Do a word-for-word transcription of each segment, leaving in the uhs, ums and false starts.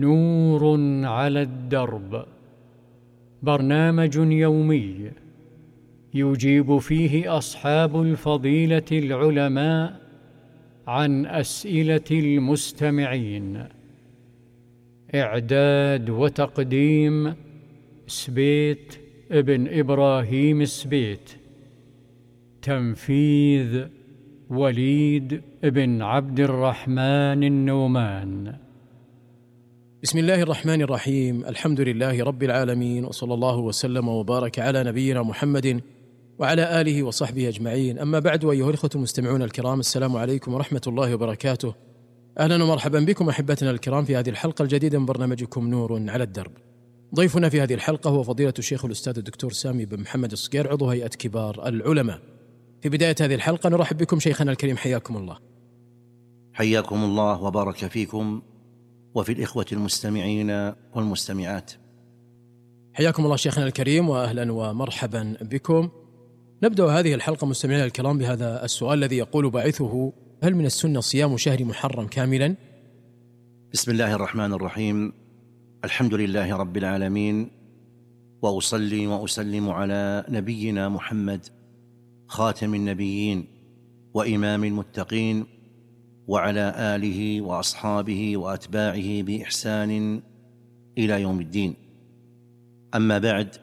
نور على الدرب، برنامج يومي يجيب فيه أصحاب الفضيلة العلماء عن أسئلة المستمعين. إعداد وتقديم سبيت ابن إبراهيم سبيت. تنفيذ وليد ابن عبد الرحمن النومان. بسم الله الرحمن الرحيم. الحمد لله رب العالمين، وصلى الله وسلم وبارك على نبينا محمد وعلى آله وصحبه أجمعين. أما بعد، أيها الإخوة المستمعون الكرام، السلام عليكم ورحمة الله وبركاته. أهلا ومرحبا بكم أحبتنا الكرام في هذه الحلقة الجديدة من برنامجكم نور على الدرب. ضيفنا في هذه الحلقة هو فضيلة الشيخ الأستاذ الدكتور سامي بن محمد الصقير، عضو هيئة كبار العلماء. في بداية هذه الحلقة نرحب بكم شيخنا الكريم، حياكم الله. حياكم الله وبارك فيكم وفي الإخوة المستمعين والمستمعات. حياكم الله شيخنا الكريم وأهلا ومرحبا بكم. نبدأ هذه الحلقة مستمعينا الكرام بهذا السؤال الذي يقول باعثه: هل من السنة صيام شهر محرم كاملا؟ بسم الله الرحمن الرحيم. الحمد لله رب العالمين، وأصلي وأسلم على نبينا محمد خاتم النبيين وإمام المتقين، وعلى آله وأصحابه وأتباعه بإحسان إلى يوم الدين. أما بعد،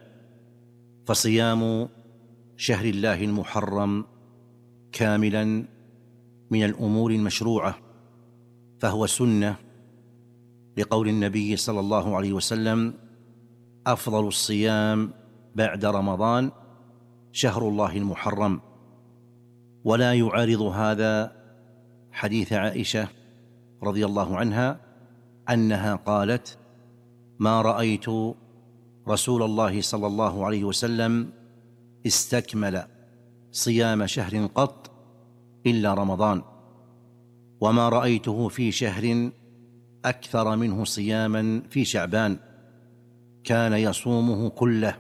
فصيام شهر الله المحرم كاملا من الأمور المشروعة، فهو سنة، لقول النبي صلى الله عليه وسلم: أفضل الصيام بعد رمضان شهر الله المحرم. ولا يعارض هذا حديث عائشة رضي الله عنها أنها قالت: ما رأيت رسول الله صلى الله عليه وسلم استكمل صيام شهر قط إلا رمضان، وما رأيته في شهر أكثر منه صياما في شعبان، كان يصومه كله،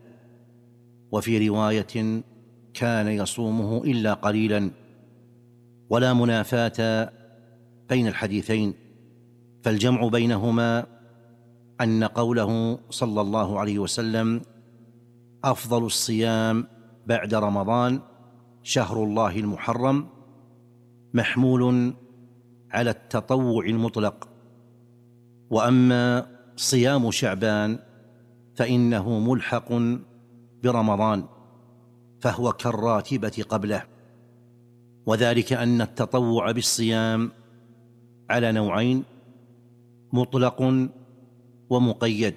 وفي رواية كان يصومه إلا قليلا. ولا منافاة بين الحديثين، فالجمع بينهما أن قوله صلى الله عليه وسلم: أفضل الصيام بعد رمضان شهر الله المحرم، محمول على التطوع المطلق. وأما صيام شعبان فإنه ملحق برمضان، فهو كالراتبة قبله. وذلك أن التطوع بالصيام على نوعين: مطلق ومقيد.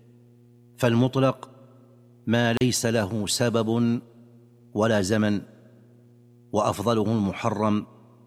فالمطلق ما ليس له سبب ولا زمن، وأفضله المحرم،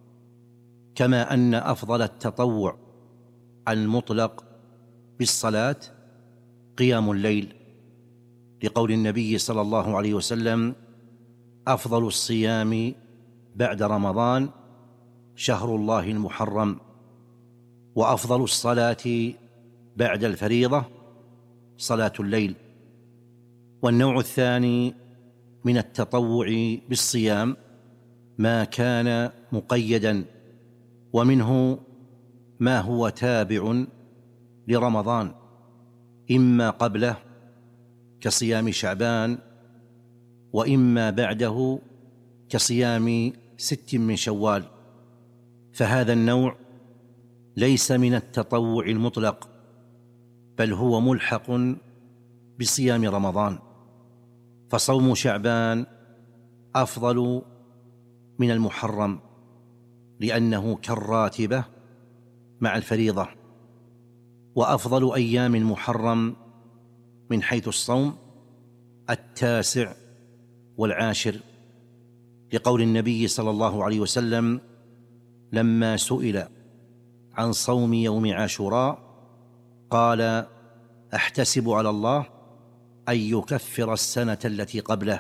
كما أن أفضل التطوع المطلق بالصلاة قيام الليل، لقول النبي صلى الله عليه وسلم: أفضل الصيام بعد رمضان شهر الله المحرم، وأفضل الصلاة بعد الفريضة صلاة الليل. والنوع الثاني من التطوع بالصيام ما كان مقيدا، ومنه ما هو تابع لرمضان، إما قبله كصيام شعبان، وإما بعده كصيام ست من شوال. فهذا النوع ليس من التطوع المطلق، بل هو ملحق بصيام رمضان. فصوم شعبان أفضل من المحرم، لأنه كالراتبة مع الفريضة. وأفضل أيام المحرم من حيث الصوم التاسع والعاشر، لقول النبي صلى الله عليه وسلم لما سئل عن صوم يوم عاشوراء قال: أحتسب على الله أن يكفر السنة التي قبله.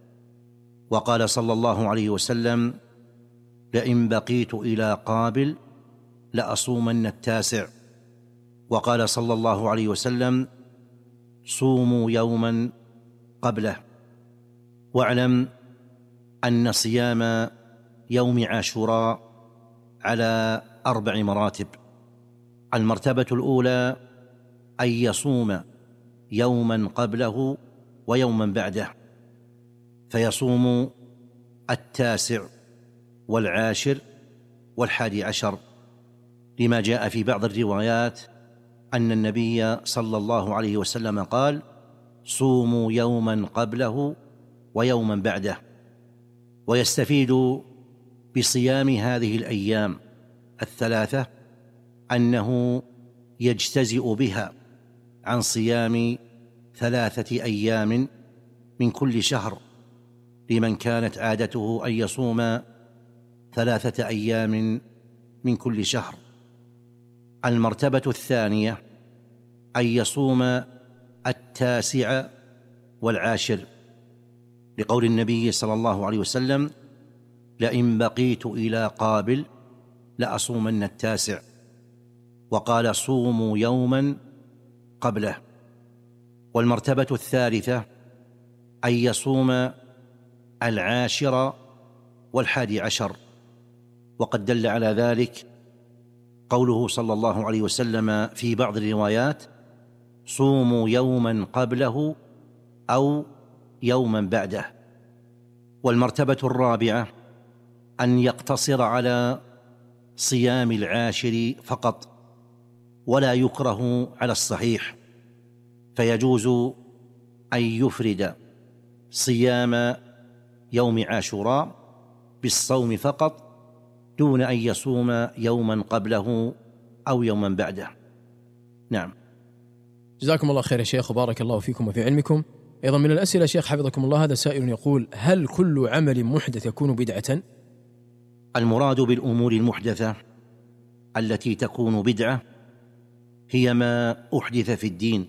وقال صلى الله عليه وسلم: لئن بقيت إلى قابل لأصومن التاسع. وقال صلى الله عليه وسلم: صوموا يوما قبله. واعلم أن صيام يوم عاشوراء على أربع مراتب. المرتبة الأولى أن يصوم يوما قبله ويوما بعده، فيصوم التاسع والعاشر والحادي عشر، لما جاء في بعض الروايات أن النبي صلى الله عليه وسلم قال: صوموا يوما قبله ويوما بعده. ويستفيد بصيام هذه الأيام الثلاثة أنه يجتزئ بها عن صيام ثلاثة أيام من كل شهر، لمن كانت عادته أن يصوم ثلاثة أيام من كل شهر. المرتبة الثانية أن يصوم التاسع والعاشر، لقول النبي صلى الله عليه وسلم: لئن بقيت إلى قابل لأصومن التاسع، وقال: صوموا يوما قبله. والمرتبة الثالثة أن يصوم العاشر والحادي عشر، وقد دل على ذلك قوله صلى الله عليه وسلم في بعض الروايات: صوموا يوما قبله أو يوما بعده. والمرتبة الرابعة أن يقتصر على صيام العاشر فقط، ولا يكره على الصحيح، فيجوز أن يفرد صيام يوم عاشوراء بالصوم فقط دون أن يصوم يوما قبله أو يوما بعده. نعم. جزاكم الله خير يا شيخ، وبارك الله فيكم وفي علمكم. أيضا من الأسئلة شيخ حفظكم الله، هذا سائل يقول: هل كل عمل محدث يكون بدعة؟ المراد بالأمور المحدثة التي تكون بدعة هي ما أحدث في الدين،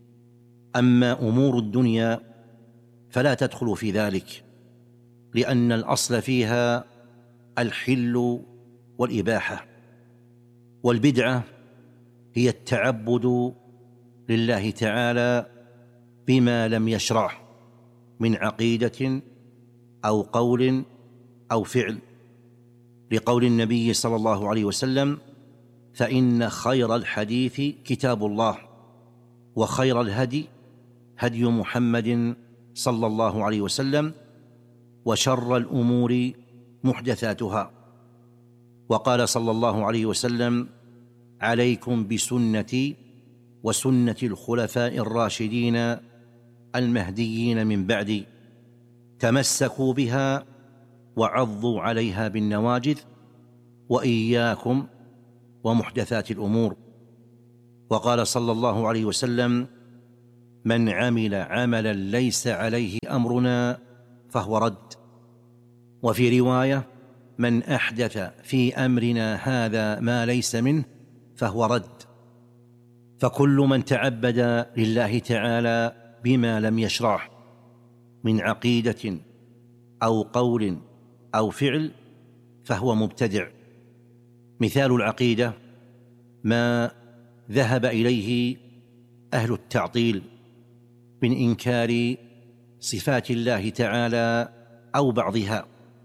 أما أمور الدنيا فلا تدخل في ذلك، لأن الأصل فيها الحل والإباحة. والبدعة هي التعبد لله تعالى بما لم يشرعه من عقيدة أو قول أو فعل، لقول النبي صلى الله عليه وسلم: فإن خير الحديث كتاب الله، وخير الهدي هدي محمد صلى الله عليه وسلم، وشر الأمور محدثاتها. وقال صلى الله عليه وسلم: عليكم بسنتي وسنة الخلفاء الراشدين المهديين من بعدي، تمسكوا بها وعضوا عليها بالنواجذ، وإياكم ومحدثات الأمور. وقال صلى الله عليه وسلم: من عمل عملا ليس عليه أمرنا فهو رد. وفي رواية: من أحدث في أمرنا هذا ما ليس منه فهو رد. فكل من تعبد لله تعالى بما لم يشرعه من عقيدة أو قول أو فعل فهو مبتدع. مثال العقيدة ما ذهب إليه أهل التعطيل من إنكار صفات الله تعالى أو بعضها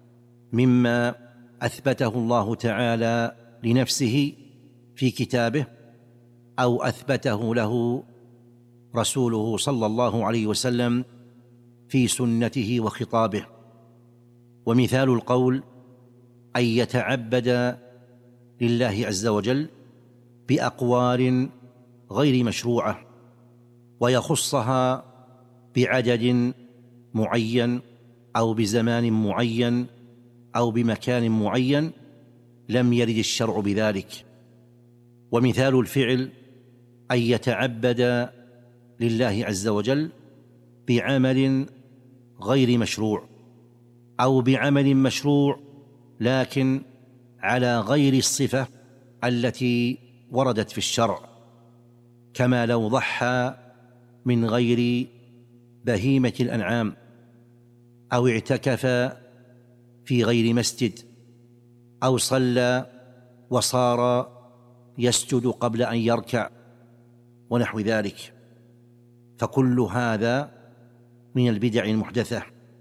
مما أثبته الله تعالى لنفسه في كتابه أو أثبته له رسوله صلى الله عليه وسلم في سنته وخطابه. ومثال القول أن يتعبد لله عز وجل بأقوال غير مشروعة ويخصها بعدد معين أو بزمان معين أو بمكان معين لم يرد الشرع بذلك. ومثال الفعل أن يتعبد لله عز وجل بعمل غير مشروع أو بعمل مشروع لكن على غير الصفة التي وردت في الشرع، كما لو ضحى من غير بهيمة الأنعام أو اعتكف في غير مسجد أو صلى وصار يسجد قبل أن يركع ونحو ذلك، فكل هذا من البدع المحدثة.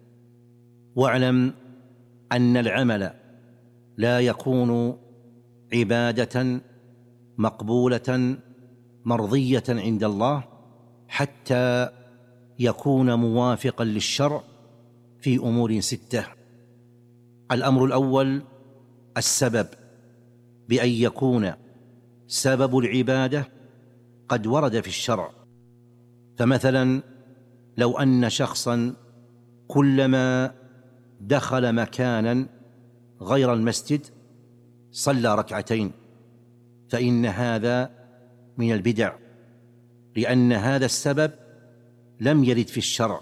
واعلم أن العمل لا يكون عبادة مقبولة مرضية عند الله حتى يكون موافقا للشرع في أمور ستة. الأمر الأول السبب، بأن يكون سبب العبادة قد ورد في الشرع. فمثلا لو أن شخصا كلما دخل مكانا غير المسجد صلى ركعتين، فإن هذا من البدع، لأن هذا السبب لم يرد في الشرع،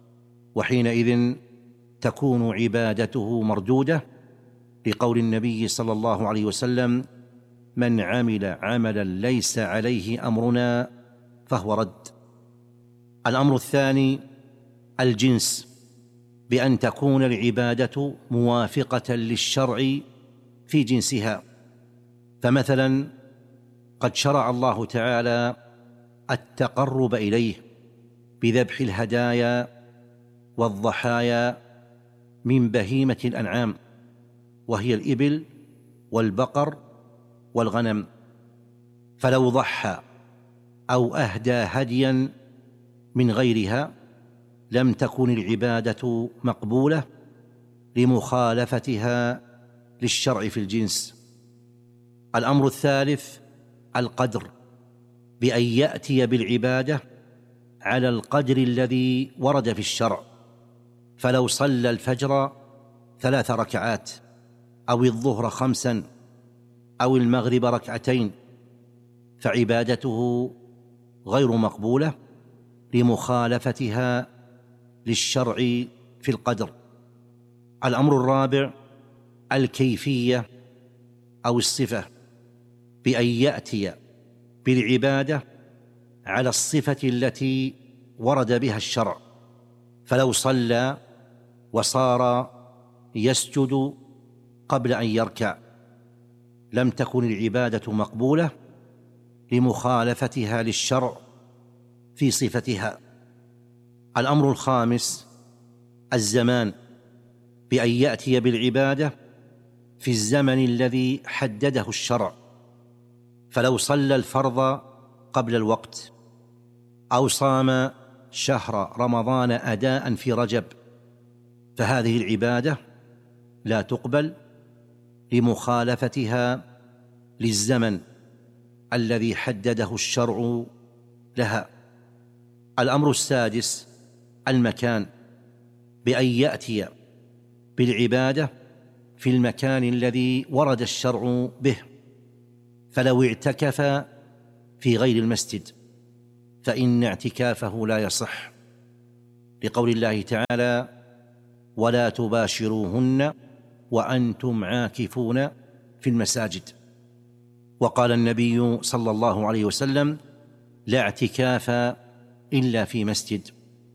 وحينئذ تكون عبادته مردودة، لقول النبي صلى الله عليه وسلم: من عمل عملا ليس عليه أمرنا فهو رد. الأمر الثاني الجنس، بأن تكون العبادة موافقة للشرع في جنسها. فمثلا قد شرع الله تعالى التقرب إليه بذبح الهدايا والضحايا من بهيمة الأنعام، وهي الإبل والبقر والغنم، فلو ضحى أو أهدى هديا من غيرها لم تكن العبادة مقبولة لمخالفتها للشرع في الجنس. الأمر الثالث القدر، بأن يأتي بالعبادة على القدر الذي ورد في الشرع، فلو صلى الفجر ثلاث ركعات أو الظهر خمسا أو المغرب ركعتين فعبادته غير مقبولة لمخالفتها للشرع في القدر. الأمر الرابع الكيفية أو الصفة، بأن يأتي بالعبادة على الصفة التي ورد بها الشرع، فلو صلى وصار يسجد قبل أن يركع لم تكن العبادة مقبولة لمخالفتها للشرع في صفتها. الأمر الخامس الزمان، بأن يأتي بالعبادة في الزمن الذي حدده الشرع، فلو صلى الفرض قبل الوقت أو صام شهر رمضان أداء في رجب فهذه العبادة لا تقبل لمخالفتها للزمن الذي حدده الشرع لها. الأمر السادس المكان، بأن يأتي بالعبادة في المكان الذي ورد الشرع به، فلو اعتكف في غير المسجد فإن اعتكافه لا يصح، لقول الله تعالى: ولا تباشروهن وأنتم عاكفون في المساجد. وقال النبي صلى الله عليه وسلم: لا اعتكاف إلا في مسجد.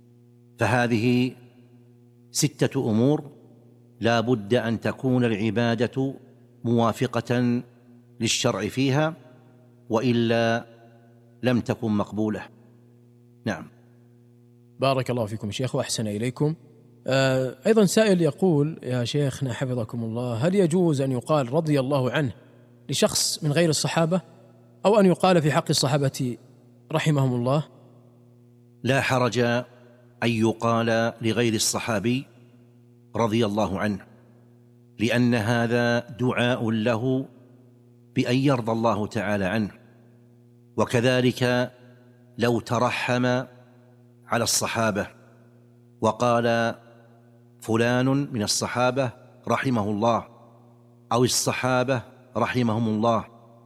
فهذه ستة أمور لا بد أن تكون العبادة موافقة للشرع فيها، وإلا لم تكن مقبولة. نعم. بارك الله فيكم شيخ وأحسن إليكم. آه أيضا سائل يقول: يا شيخنا حفظكم الله، هل يجوز أن يقال رضي الله عنه لشخص من غير الصحابة، أو أن يقال في حق الصحابة رحمهم الله؟ لا حرج أن يقال لغير الصحابي رضي الله عنه، لأن هذا دعاء له بأن يرضى الله تعالى عنه. وكذلك لو ترحم على الصحابة وقال فلان من الصحابة رحمه الله أو الصحابة رحمهم الله،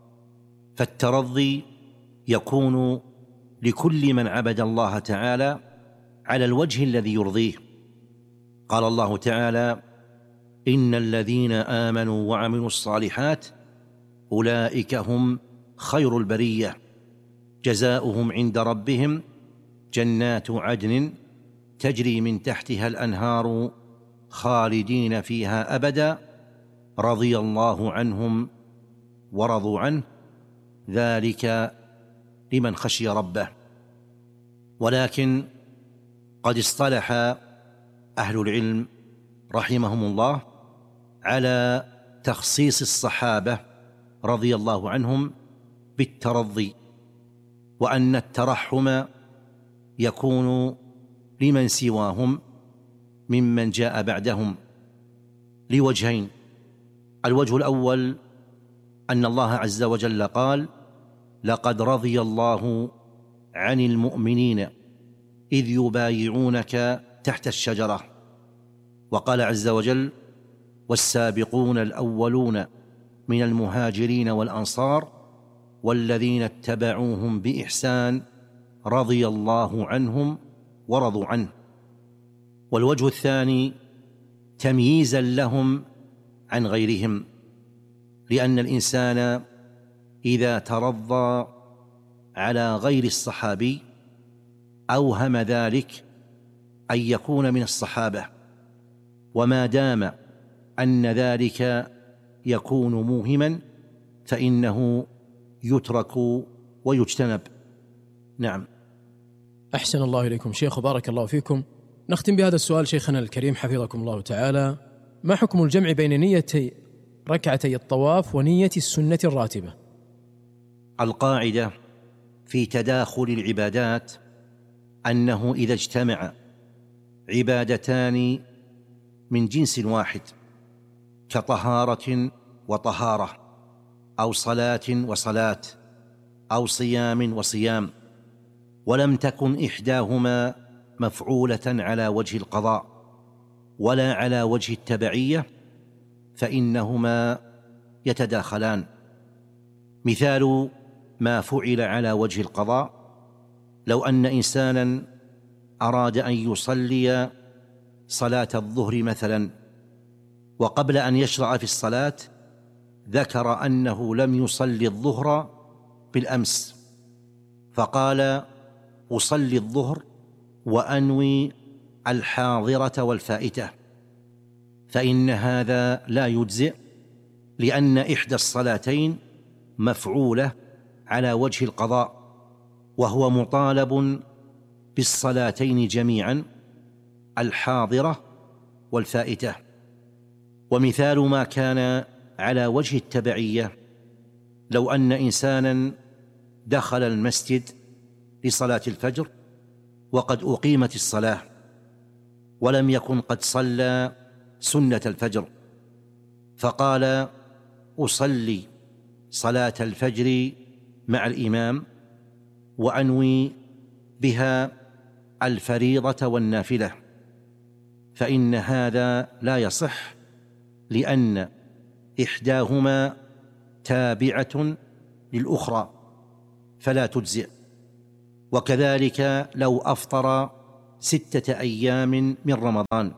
فالترضي يكون لكل من عبد الله تعالى على الوجه الذي يرضيه. قال الله تعالى: إن الذين آمنوا وعملوا الصالحات أولئك هم خير البرية جزاؤهم عند ربهم جنات عدن تجري من تحتها الأنهار خالدين فيها أبدا رضي الله عنهم ورضوا عنه ذلك لمن خشي ربه. ولكن قد اصطلح أهل العلم رحمهم الله على تخصيص الصحابة رضي الله عنهم بالترضي، وأن الترحم يكون لمن سواهم ممن جاء بعدهم لوجهين. الوجه الأول أن الله عز وجل قال: لقد رضي الله عن المؤمنين إذ يبايعونك تحت الشجرة. وقال عز وجل: والسابقون الأولون من المهاجرين والأنصار والذين اتبعوهم بإحسان رضي الله عنهم ورضوا عنه. والوجه الثاني تمييزا لهم عن غيرهم، لأن الإنسان إذا ترضى على غير الصحابي أوهم ذلك أن يكون من الصحابة، وما دام أن ذلك يكون موهما فإنه يترك ويجتنب. نعم. أحسن الله إليكم شيخ وبارك الله فيكم. نختم بهذا السؤال شيخنا الكريم حفظكم الله تعالى: ما حكم الجمع بين نية ركعتي الطواف ونية السنة الراتبة؟ القاعدة في تداخل العبادات أنه إذا اجتمع عبادتان من جنس واحد كطهارة وطهارة، أو صلاة وصلاة، أو صيام وصيام، ولم تكن إحداهما مفعولة على وجه القضاء ولا على وجه التبعية، فإنهما يتداخلان. مثال ما فعل على وجه القضاء: لو أن إنسانا أراد أن يصلي صلاة الظهر مثلا، وقبل أن يشرع في الصلاة ذكر أنه لم يصلي الظهر بالأمس، فقال: أصلي الظهر وأنوي الحاضرة والفائتة، فإن هذا لا يجزئ، لأن إحدى الصلاتين مفعولة على وجه القضاء، وهو مطالب بالصلاتين جميعا، الحاضرة والفائتة. ومثال ما كان على وجه التبعية: لو أن إنسانا دخل المسجد لصلاة الفجر وقد أقيمت الصلاة ولم يكن قد صلى سنة الفجر، فقال: أصلي صلاة الفجر مع الإمام وأنوي بها الفريضة والنافلة، فإن هذا لا يصح، لأن إحداهما تابعة للأخرى فلا تجزئ. وكذلك لو أفطر ستة أيام من رمضان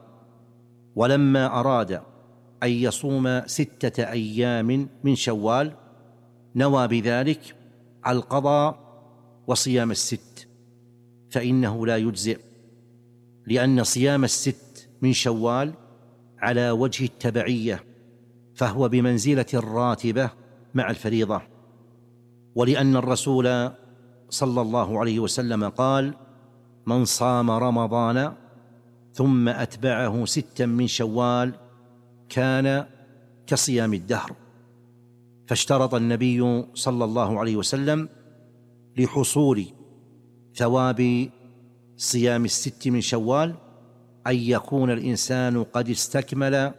ولما أراد أن يصوم ستة أيام من شوال نوى بذلك القضاء وصيام الست، فإنه لا يجزئ، لأن صيام الست من شوال على وجه التبعية، فهو بمنزلة الراتبة مع الفريضة. ولأن الرسول صلى الله عليه وسلم قال: من صام رمضان ثم أتبعه ستا من شوال كان كصيام الدهر. فاشترط النبي صلى الله عليه وسلم لحصول ثواب صيام الست من شوال أن يكون الإنسان قد استكمل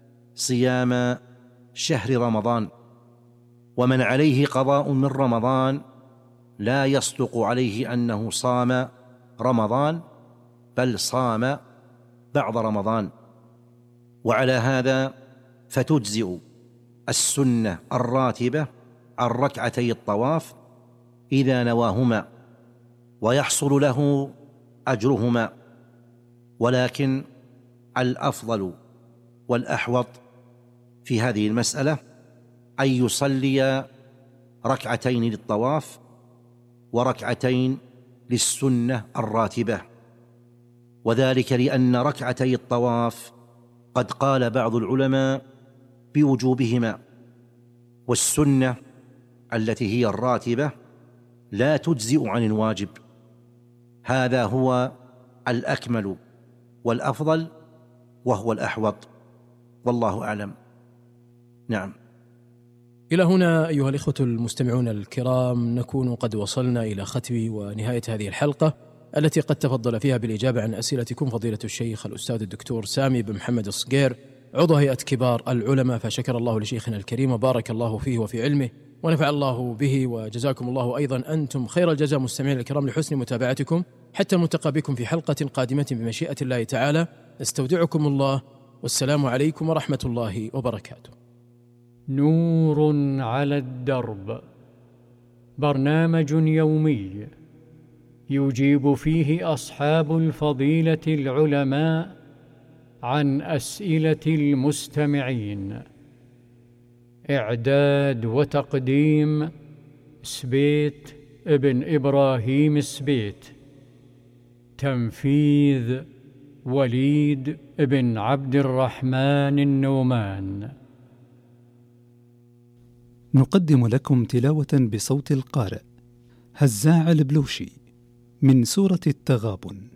صيام شهر رمضان. ومن عليه قضاء من رمضان لا يصدق عليه أنه صام رمضان، بل صام بعض رمضان. وعلى هذا فتجزئ السنة الراتبة عن ركعتي الطواف إذا نواهما، ويحصل له أجرهما. ولكن الأفضل والأحوط في هذه المسألة أن يصلي ركعتين للطواف وركعتين للسنة الراتبة، وذلك لأن ركعتي الطواف قد قال بعض العلماء بوجوبهما، والسنة التي هي الراتبة لا تجزئ عن الواجب. هذا هو الأكمل والأفضل وهو الأحوط، والله أعلم. نعم. إلى هنا أيها الإخوة المستمعون الكرام نكون قد وصلنا إلى ختم ونهاية هذه الحلقة التي قد تفضل فيها بالإجابة عن أسئلتكم فضيلة الشيخ الأستاذ الدكتور سامي بن محمد الصقير عضو هيئة كبار العلماء، فشكر الله لشيخنا الكريم وبارك الله فيه وفي علمه ونفع الله به، وجزاكم الله أيضا أنتم خير الجزاء مستمعين الكرام لحسن متابعتكم، حتى نلتقي بكم في حلقة قادمة بمشيئة الله تعالى. استودعكم الله والسلام عليكم ورحمة الله وبركاته. نور على الدرب، برنامج يومي يجيب فيه أصحاب الفضيلة العلماء عن أسئلة المستمعين. إعداد وتقديم سبيت ابن إبراهيم سبيت. تنفيذ وليد ابن عبد الرحمن النومان. نقدم لكم تلاوة بصوت القارئ هزاع البلوشي من سورة التغابن.